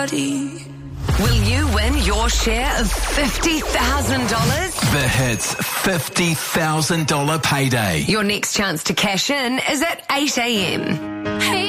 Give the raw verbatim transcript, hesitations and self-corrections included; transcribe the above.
body. Will you win your share of fifty thousand dollars? The Hits fifty thousand dollars payday. Your next chance to cash in is at eight a.m.